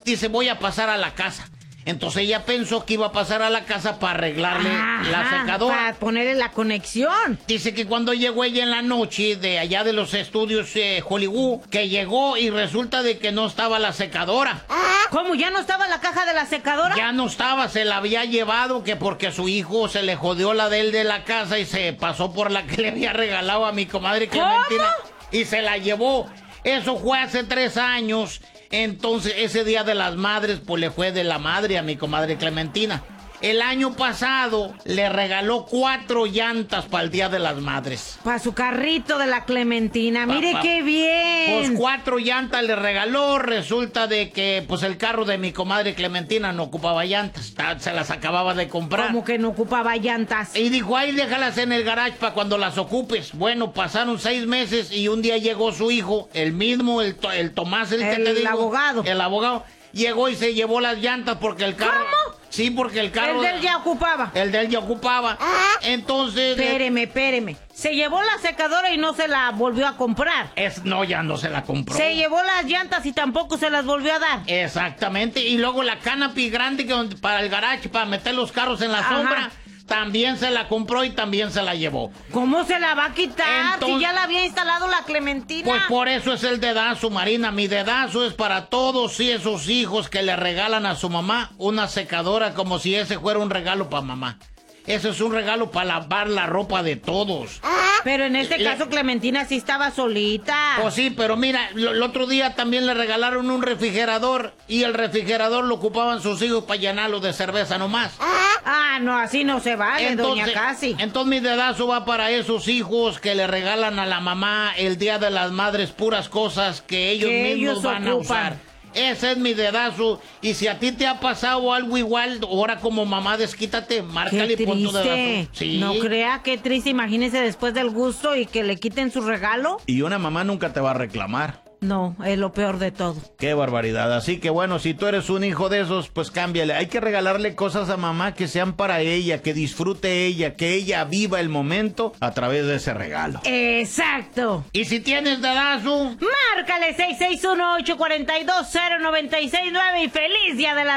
dice, voy a pasar a la casa. Entonces ella pensó que iba a pasar a la casa para arreglarle la secadora. Para ponerle la conexión. Dice que cuando llegó ella en la noche de allá de los estudios Hollywood, que llegó y resulta de que no estaba la secadora. ¿Cómo? ¿Ya no estaba la caja de la secadora? Ya no estaba, se la había llevado, que porque a su hijo se le jodió la de él de la casa y se pasó por la que le había regalado a mi comadre Clementina. Y se la llevó. Eso fue hace 3 años. Entonces, ese Día de las Madres, pues le fue de la madre a mi comadre Clementina. El año pasado le regaló 4 llantas para el Día de las Madres. Para su carrito de la Clementina. Mire qué bien. Pues 4 llantas le regaló. Resulta de que pues el carro de mi comadre Clementina no ocupaba llantas. Se las acababa de comprar. ¿Cómo que no ocupaba llantas? Y dijo, ahí déjalas en el garage para cuando las ocupes. Bueno, pasaron 6 meses y un día llegó su hijo, el mismo, el Tomás, el que te digo. Abogado. El abogado. Llegó y se llevó las llantas porque el carro... ¿Cómo? Sí, porque el carro... El de él ya ocupaba. El de él ya ocupaba. Entonces... Espéreme. Se llevó la secadora y no se la volvió a comprar. No, ya no se la compró. Se llevó las llantas y tampoco se las volvió a dar. Exactamente. Y luego la canopy grande para el garage, para meter los carros en la sombra, también se la compró y también se la llevó. ¿Cómo se la va a quitar? Entonces, si ya la había instalado la Clementina. Pues por eso es el dedazo, Marina. Mi dedazo es para todos esos hijos que le regalan a su mamá una secadora como si ese fuera un regalo para mamá. Eso es un regalo para lavar la ropa de todos. Pero en este caso Clementina sí estaba solita. Pues sí, pero mira, el otro día también le regalaron un refrigerador y el refrigerador lo ocupaban sus hijos para llenarlo de cerveza nomás. No, así no se vale, doña Casi. Entonces mi dedazo va para esos hijos que le regalan a la mamá el Día de las Madres puras cosas que ellos mismos van a usar. Ese es mi dedazo. Y si a ti te ha pasado algo igual, ahora como mamá desquítate, márcale y pon tu dedazo. Sí. No crea, qué triste, imagínese después del gusto y que le quiten su regalo. Y una mamá nunca te va a reclamar. No, es lo peor de todo. Qué barbaridad. Así que bueno, si tú eres un hijo de esos, pues cámbiale. Hay que regalarle cosas a mamá que sean para ella, que disfrute ella, que ella viva el momento a través de ese regalo. Exacto. Y si tienes dedazo, márcale 661-842-0969 y feliz Día de la